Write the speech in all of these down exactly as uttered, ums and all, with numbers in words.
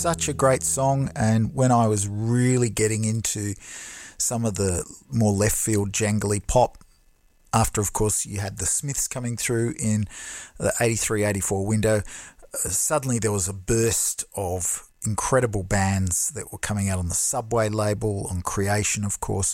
such a great song, and when I was really getting into some of the more left field jangly pop, after of course you had the Smiths coming through in the eighty-three eighty-four window, uh, suddenly there was a burst of incredible bands that were coming out on the Subway label, on Creation of course,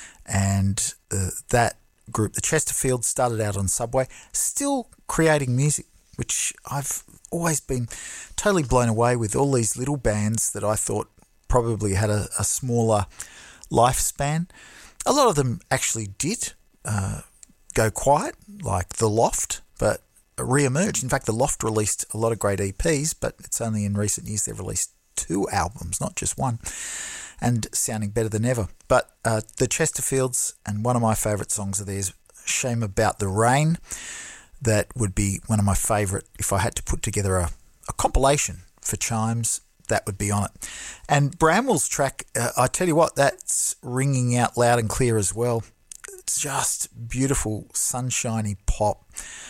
and uh, that group, the Chesterfields, started out on Subway, still creating music, which I've always been totally blown away with. All these little bands that I thought probably had a, a smaller lifespan. A lot of them actually did uh, go quiet, like The Loft, but re-emerged. In fact, The Loft released a lot of great E Ps, but it's only in recent years they've released two albums, not just one, and sounding better than ever. But uh, the Chesterfields, and one of my favourite songs of theirs, Shame About the Rain, that would be one of my favourite. If I had to put together a, a compilation for Chimes, that would be on it. And Bramwell's track, uh, I tell you what, that's ringing out loud and clear as well. It's just beautiful, sunshiny pop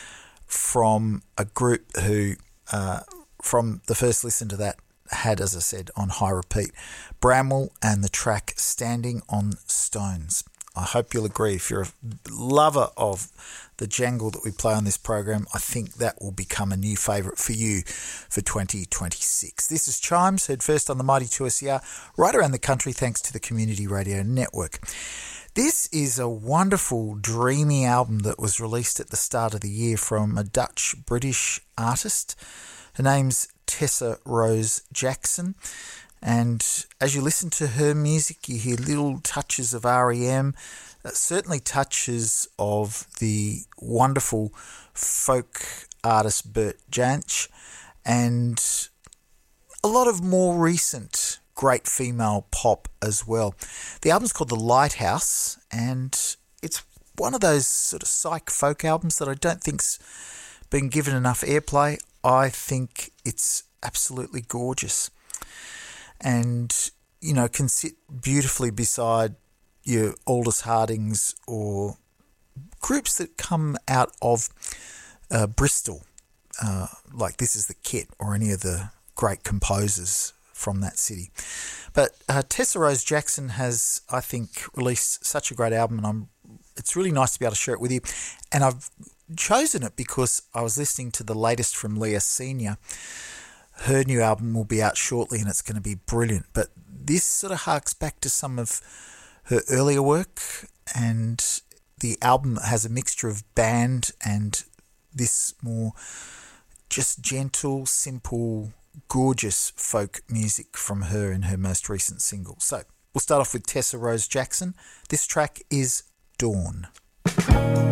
from a group who, uh, from the first listen to that, had, as I said, on high repeat, Bramwell and the track Standing on Stones. I hope you'll agree. If you're a lover of the jangle that we play on this program, I think that will become a new favourite for you for twenty twenty-six. This is Chimes, heard first on the Mighty two S E R, right around the country thanks to the Community Radio Network. This is a wonderful, dreamy album that was released at the start of the year from a Dutch-British artist. Her name's Tessa Rose Jackson. And as you listen to her music, you hear little touches of R E M, uh, certainly touches of the wonderful folk artist Bert Jansch, and a lot of more recent great female pop as well. The album's called The Lighthouse, and it's one of those sort of psych folk albums that I don't think's been given enough airplay. I think it's absolutely gorgeous, and, you know, can sit beautifully beside your Aldous Hardings or groups that come out of uh, Bristol, uh, like This Is the Kit or any of the great composers from that city. But uh, Tessa Rose Jackson has, I think, released such a great album, and I'm, it's really nice to be able to share it with you. And I've chosen it because I was listening to the latest from Leah Senior. Her new album will be out shortly and it's going to be brilliant. But this sort of harks back to some of her earlier work, and the album has a mixture of band and this more just gentle, simple, gorgeous folk music from her in her most recent single. So we'll start off with Tessa Rose Jackson. This track is Dawn.